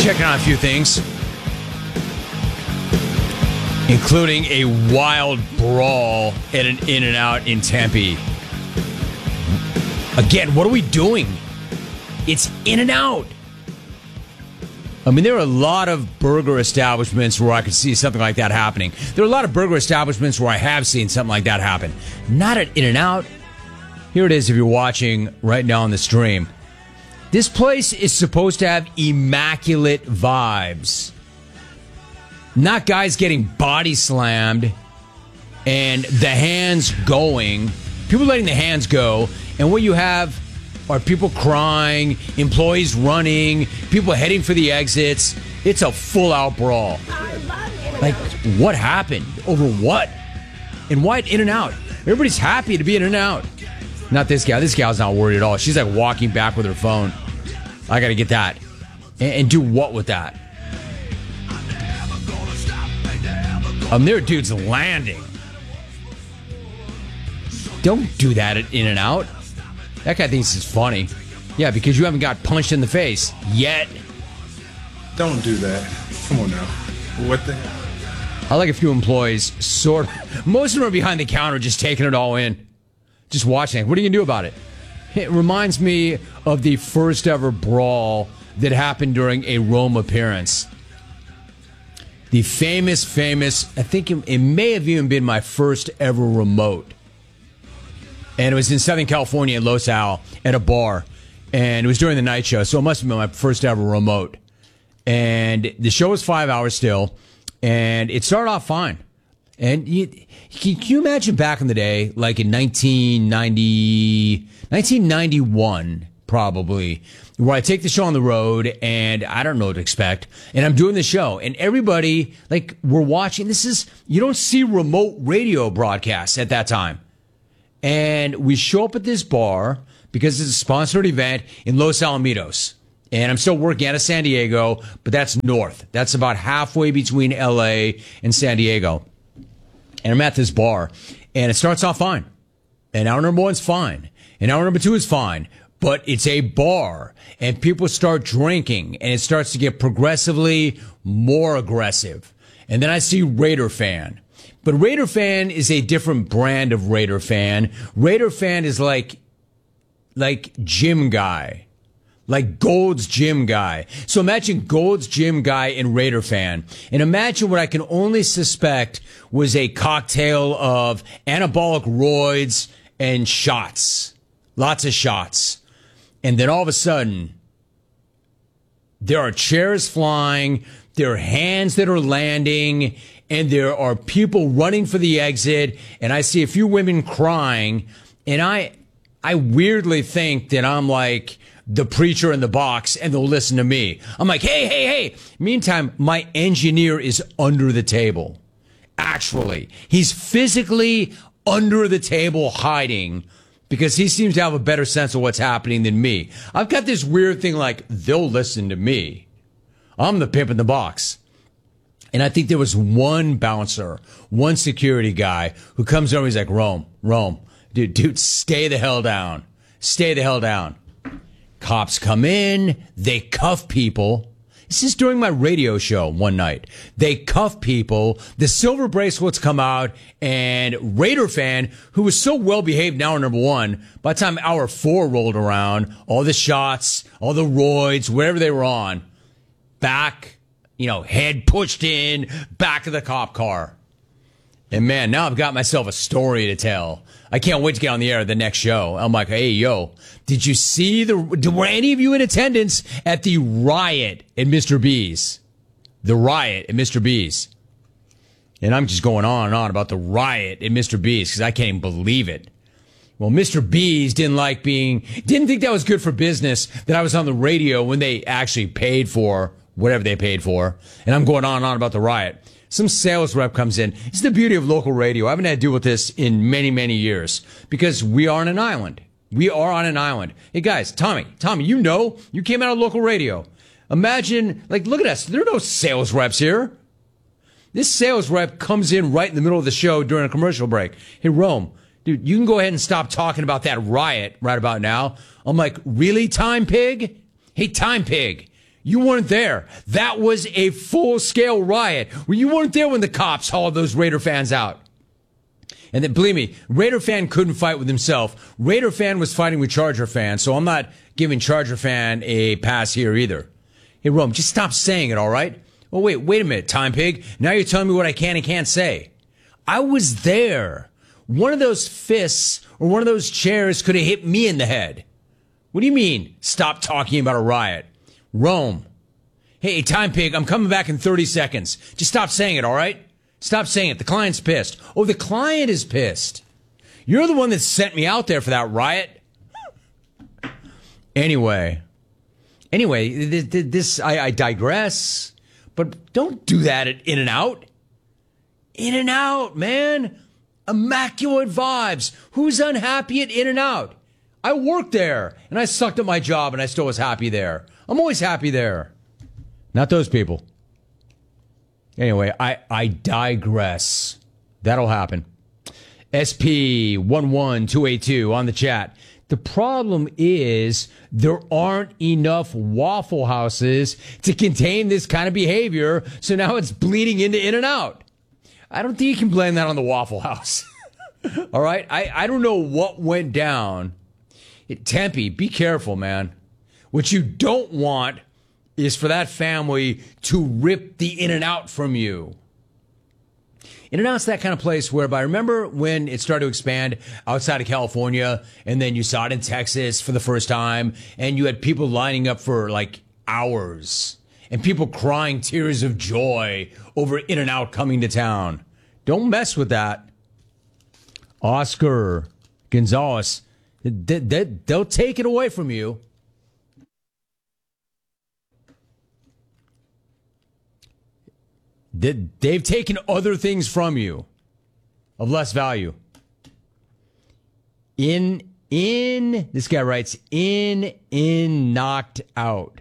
Checking on a few things, including a wild brawl at an In-N-Out in Tempe. Again, what are we doing? It's In-N-Out. I mean, there are a lot of burger establishments where I could see something like that happening. There are a lot of burger establishments where I have seen something like that happen. Not at In-N-Out. Here it is if you're watching right now on the stream. This place is supposed to have immaculate vibes. Not guys getting body slammed and the hands going. People letting the hands go. And what you have are people crying, employees running, people heading for the exits. It's a full-out brawl. Like, what happened? Over what? And why at In-N-Out? Everybody's happy to be in In-N-Out. Not this gal. This gal's not worried at all. She's like walking back with her phone. I got to get that. And do what with that? There are dudes landing. Don't do that at In-N-Out. That guy thinks it's funny. Yeah, because you haven't got punched in the face yet. Don't do that. Come on now. What the hell? I like a few employees, sort of. Most of them are behind the counter just taking it all in. Just watching. What are you going to do about it? It reminds me of the first ever brawl that happened during a Rome appearance. The famous, I think it may have even been my first ever remote. And it was in Southern California in Los Al at a bar. And it was during the night show, so it must have been my first ever remote. And the show was 5 hours still, and it started off fine. And can you imagine back in the day, like in 1991, probably, where I take the show on the road and I don't know what to expect. And I'm doing the show and everybody, like, we're watching. You don't see remote radio broadcasts at that time. And we show up at this bar because it's a sponsored event in Los Alamitos. And I'm still working out of San Diego, but that's north. That's about halfway between LA and San Diego. And I'm at this bar, and it starts off fine. And hour number one's fine. And hour number two is fine. But it's a bar, and people start drinking, and it starts to get progressively more aggressive. And then I see Raider Fan. But Raider Fan is a different brand of Raider Fan. Raider Fan is like Gym Guy. Like Gold's Gym Guy. So imagine Gold's Gym Guy and Raider Fan. And imagine what I can only suspect was a cocktail of anabolic roids and shots. Lots of shots. And then all of a sudden, there are chairs flying, there are hands that are landing, and there are people running for the exit, and I see a few women crying, and I weirdly think that I'm like the preacher in the box, and they'll listen to me. I'm like, hey. Meantime, my engineer is under the table. Actually, he's physically under the table hiding because he seems to have a better sense of what's happening than me. I've got this weird thing like, they'll listen to me. I'm the pimp in the box. And I think there was one bouncer, one security guy who comes over, he's like, Rome, dude, stay the hell down. Stay the hell down. Cops come in, they cuff people. This is during my radio show one night. They cuff people, the silver bracelets come out, and Raider Fan, who was so well behaved in hour number one, by the time hour four rolled around, all the shots, all the roids, whatever they were on, back, head pushed in, back of the cop car. And man, now I've got myself a story to tell. I can't wait to get on the air the next show. I'm like, hey, yo, did you see were any of you in attendance at the riot at Mr. B's? The riot at Mr. B's. And I'm just going on and on about the riot at Mr. B's because I can't even believe it. Well, Mr. B's didn't think that was good for business that I was on the radio when they actually paid for whatever they paid for. And I'm going on and on about the riot. Some sales rep comes in. It's the beauty of local radio. I haven't had to deal with this in many, many years because we are on an island. We are on an island. Hey, guys, Tommy, you came out of local radio. Imagine, look at us. There are no sales reps here. This sales rep comes in right in the middle of the show during a commercial break. Hey, Rome, dude, you can go ahead and stop talking about that riot right about now. I'm like, really, Time Pig? Hey, Time Pig, You weren't there. That was a full-scale riot. Well, you weren't there when the cops hauled those Raider fans out. And then, believe me, Raider fan couldn't fight with himself. Raider fan was fighting with Charger fan, so I'm not giving Charger fan a pass here either. Hey, Rome, just stop saying it, all right? Oh, wait a minute, Time Pig. Now you're telling me what I can and can't say. I was there. One of those fists or one of those chairs could have hit me in the head. What do you mean, stop talking about a riot? Rome. Hey, Time Pig, I'm coming back in 30 seconds. Just stop saying it, all right? Stop saying it. The client's pissed. Oh, the client is pissed. You're the one that sent me out there for that riot. Anyway, I digress. But don't do that at In-N-Out. In-N-Out, man. Immaculate vibes. Who's unhappy at In-N-Out? I worked there, and I sucked at my job, and I still was happy there. I'm always happy there. Not those people. Anyway, I digress. That'll happen. SP11282 on the chat. The problem is there aren't enough Waffle Houses to contain this kind of behavior, so now it's bleeding into In-N-Out. I don't think you can blame that on the Waffle House. All right? I don't know what went down. Tempe, be careful, man. What you don't want is for that family to rip the In-N-Out from you. In-N-Out's that kind of place whereby, remember when it started to expand outside of California, and then you saw it in Texas for the first time, and you had people lining up for like hours, and people crying tears of joy over In-N-Out coming to town. Don't mess with that. Oscar Gonzalez, they'll take it away from you. They've taken other things from you of less value. This guy writes, knocked out.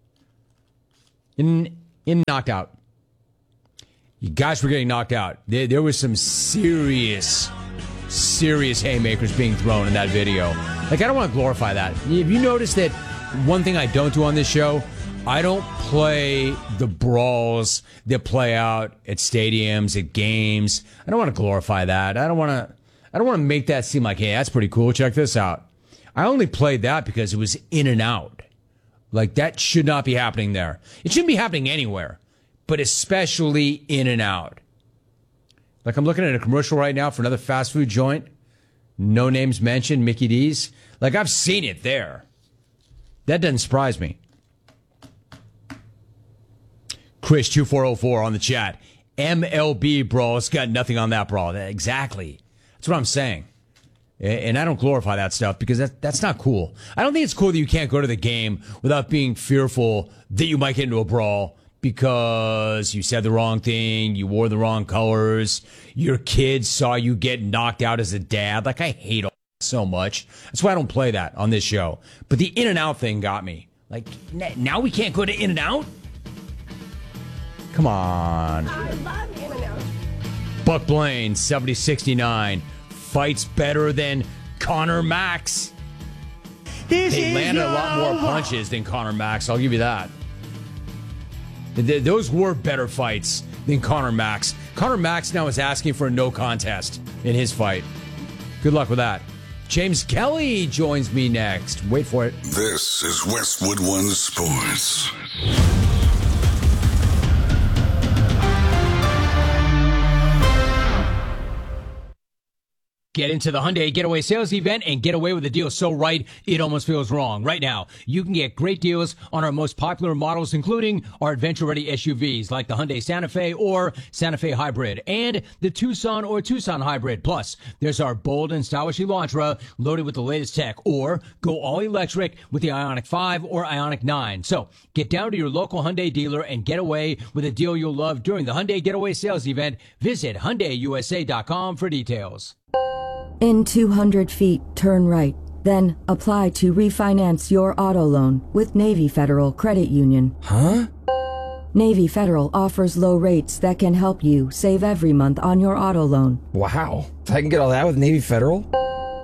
In knocked out. You guys were getting knocked out. There was some serious haymakers being thrown in that video. Like, I don't want to glorify that. Have you noticed that one thing I don't do on this show? I don't play the brawls that play out at stadiums, at games. I don't want to glorify that. I don't want to make that seem like, hey, that's pretty cool. Check this out. I only played that because it was In-N-Out. Like, that should not be happening there. It shouldn't be happening anywhere, but especially In-N-Out. Like, I'm looking at a commercial right now for another fast food joint. No names mentioned, Mickey D's. Like, I've seen it there. That doesn't surprise me. Chris2404 on the chat. MLB brawls got nothing on that brawl. Exactly. That's what I'm saying. And I don't glorify that stuff because that's not cool. I don't think it's cool that you can't go to the game without being fearful that you might get into a brawl because you said the wrong thing, you wore the wrong colors, your kids saw you get knocked out as a dad. Like, I hate all that so much. That's why I don't play that on this show. But the In-N-Out thing got me. Like, now we can't go to In-N-Out? Come on. I love In-N-Out. Buck Blaine, 7069. Fights better than Conor Max. They landed a lot more punches than Conor Max. I'll give you that. Those were better fights than Conor Max. Conor Max now is asking for a no contest in his fight. Good luck with that. James Kelly joins me next. Wait for it. This is Westwood One Sports. Get into the Hyundai Getaway Sales Event and get away with a deal so right, it almost feels wrong. Right now, you can get great deals on our most popular models, including our adventure-ready SUVs like the Hyundai Santa Fe or Santa Fe Hybrid and the Tucson or Tucson Hybrid. Plus, there's our bold and stylish Elantra loaded with the latest tech, or go all-electric with the Ioniq 5 or Ioniq 9. So, get down to your local Hyundai dealer and get away with a deal you'll love during the Hyundai Getaway Sales Event. Visit HyundaiUSA.com for details. In 200 feet, turn right. Then apply to refinance your auto loan with Navy Federal Credit Union. Huh? Navy Federal offers low rates that can help you save every month on your auto loan. Wow. I can get all that with Navy Federal?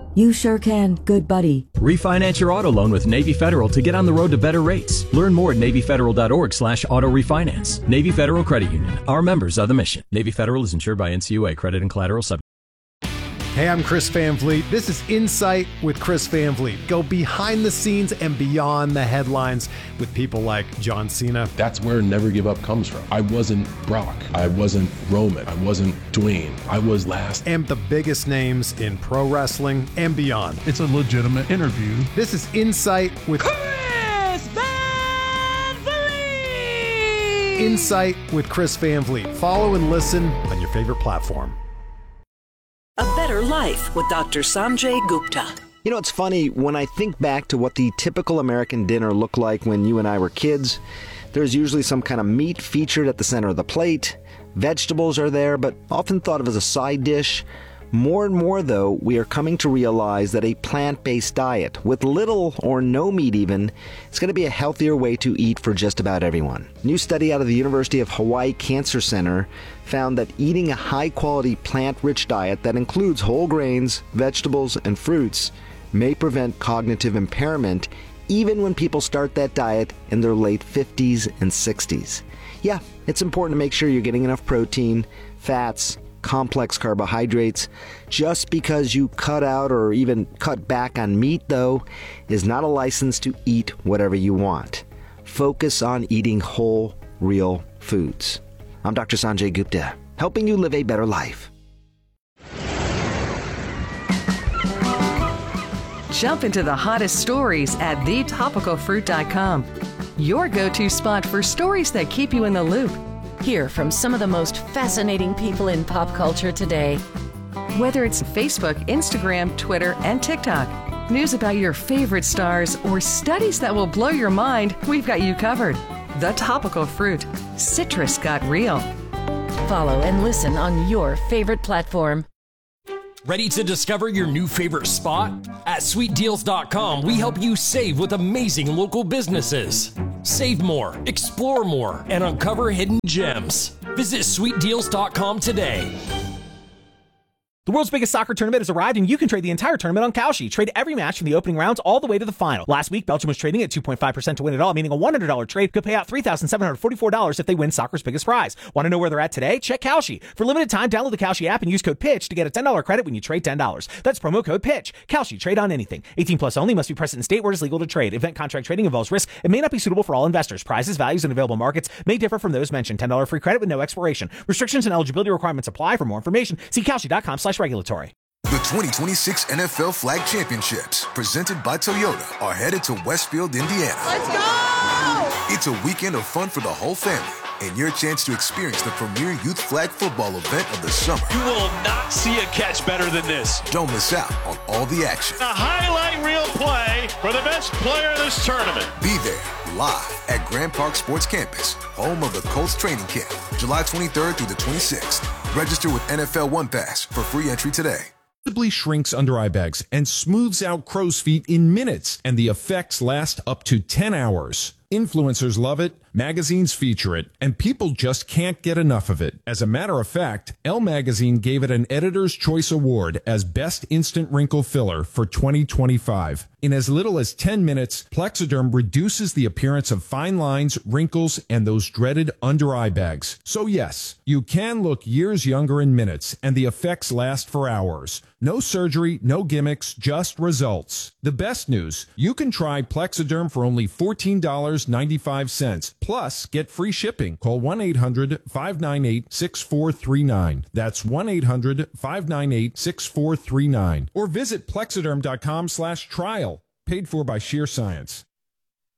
You sure can, good buddy. Refinance your auto loan with Navy Federal to get on the road to better rates. Learn more at NavyFederal.org/auto refinance. Navy Federal Credit Union. Our members are the mission. Navy Federal is insured by NCUA. Credit and collateral subject. Hey, I'm Chris Van Vliet. This is Insight with Chris Van Vliet. Go behind the scenes and beyond the headlines with people like John Cena. That's where Never Give Up comes from. I wasn't Brock. I wasn't Roman. I wasn't Dwayne. I was last. And the biggest names in pro wrestling and beyond. It's a legitimate interview. This is Insight with Chris Van Vliet! Insight with Chris Van Vliet. Follow and listen on your favorite platform. A Better Life with Dr. Sanjay Gupta. You know, it's funny, when I think back to what the typical American dinner looked like when you and I were kids, there's usually some kind of meat featured at the center of the plate. Vegetables are there, but often thought of as a side dish. More and more, though, we are coming to realize that a plant-based diet, with little or no meat even, is going to be a healthier way to eat for just about everyone. A new study out of the University of Hawaii Cancer Center found that eating a high-quality plant-rich diet that includes whole grains, vegetables, and fruits may prevent cognitive impairment even when people start that diet in their late 50s and 60s. Yeah, it's important to make sure you're getting enough protein, fats, complex carbohydrates. Just because you cut out or even cut back on meat, though, is not a license to eat whatever you want. Focus on eating whole, real foods. I'm Dr. Sanjay Gupta, helping you live a better life. Jump into the hottest stories at thetopicalfruit.com. Your go-to spot for stories that keep you in the loop. Hear from some of the most fascinating people in pop culture today. Whether it's Facebook, Instagram, Twitter, and TikTok, news about your favorite stars, or studies that will blow your mind, we've got you covered. The Topical Fruit. Citrus got real. Follow and listen on your favorite platform. Ready to discover your new favorite spot? At sweetdeals.com, we help you save with amazing local businesses. Save more, explore more, and uncover hidden gems. Visit sweetdeals.com today. The world's biggest soccer tournament has arrived, and you can trade the entire tournament on Kalshi. Trade every match from the opening rounds all the way to the final. Last week, Belgium was trading at 2.5% to win it all, meaning a $100 trade could pay out $3,744 if they win soccer's biggest prize. Want to know where they're at today? Check Kalshi. For limited time, download the Kalshi app and use code PITCH to get a $10 credit when you trade $10. That's promo code PITCH. Kalshi. Trade on anything. 18 plus only. Must be present in state where it is legal to trade. Event contract trading involves risk and may not be suitable for all investors. Prizes, values, and available markets may differ from those mentioned. $10 free credit with no expiration. Restrictions and eligibility requirements apply. For more information, see Kalshi.com/regulatory. The 2026 NFL Flag Championships, presented by Toyota, are headed to Westfield, Indiana. Let's go! It's a weekend of fun for the whole family and your chance to experience the premier youth flag football event of the summer. You will not see a catch better than this. Don't miss out on all the action. A highlight reel play for the best player of this tournament. Be there live at Grand Park Sports Campus, home of the Colts training camp, July 23rd through the 26th. Register with NFL One Pass for free entry today. Visibly shrinks under eye bags and smooths out crow's feet in minutes, and the effects last up to 10 hours. Influencers love it, magazines feature it, and people just can't get enough of it. As a matter of fact, Elle Magazine gave it an Editor's Choice Award as Best Instant Wrinkle Filler for 2025. In as little as 10 minutes, Plexiderm reduces the appearance of fine lines, wrinkles, and those dreaded under-eye bags. So yes, you can look years younger in minutes, and the effects last for hours. No surgery, no gimmicks, just results. The best news, you can try Plexiderm for only $14.95. Plus, get free shipping. Call 1-800-598-6439. That's 1-800-598-6439. Or visit Plexiderm.com/trial. Paid for by Sheer Science.